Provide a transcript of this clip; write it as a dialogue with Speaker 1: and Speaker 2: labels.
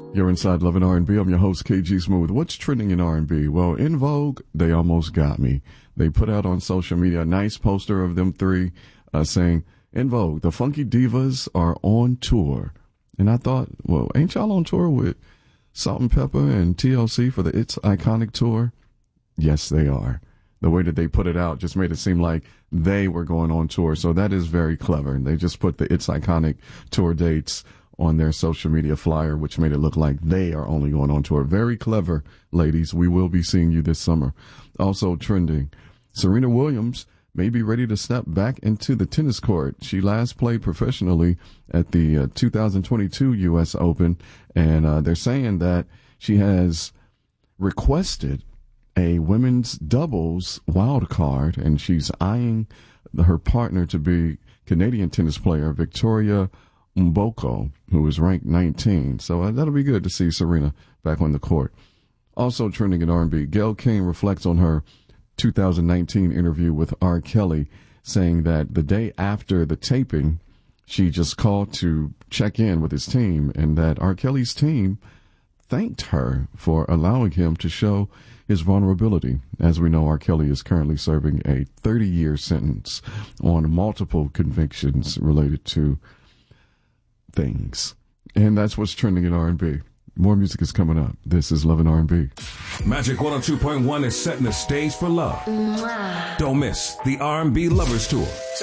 Speaker 1: You're inside Love and R&B. I'm your host, KG Smooth. What's trending in R&B? Well, In Vogue, they almost got me. They put out on social media a nice poster of them three saying, In Vogue, the Funky Divas are on tour. And I thought, well, ain't y'all on tour with Salt and Pepper and TLC for the It's Iconic tour? Yes, they are. The way that they put it out just made it seem like they were going on tour. So that is very clever. And they just put the It's Iconic tour dates on their social media flyer, which made it look like they are only going on tour. Very clever, ladies. We will be seeing you this summer. Also trending, Serena Williams may be ready to step back into the tennis court. She last played professionally at the 2022 U.S. Open, and they're saying that she has requested a women's doubles wild card, and she's eyeing her partner to be Canadian tennis player Victoria Mboko, who is ranked 19. So that'll be good to see Serena back on the court. Also trending in R&B, Gayle King reflects on her 2019 interview with R. Kelly, saying that the day after the taping, she just called to check in with his team, and that R. Kelly's team thanked her for allowing him to show his vulnerability. As we know, R. Kelly is currently serving a 30-year sentence on multiple convictions related to things. And that's what's trending in R&B. More music is coming up. This is Love and R&B.
Speaker 2: Magic 102.1 is setting the stage for love. Don't miss the R&B Lovers Tour.